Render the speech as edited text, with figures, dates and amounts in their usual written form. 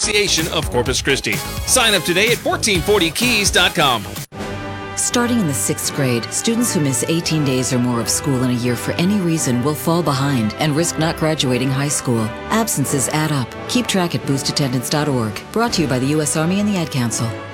Association of Corpus Christi. Sign up today at 1440keys.com. Starting in the 6th grade, students who miss 18 days or more of school in a year for any reason will fall behind and risk not graduating high school. Absences add up. Keep track at boostattendance.org. Brought to you by the U.S. Army and the Ad Council.